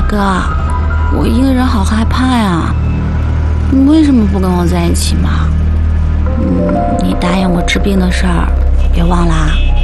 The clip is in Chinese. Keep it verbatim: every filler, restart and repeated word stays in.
哥，我一个人好害怕呀，你为什么不跟我在一起嘛？嗯，你答应我治病的事儿，别忘了啊。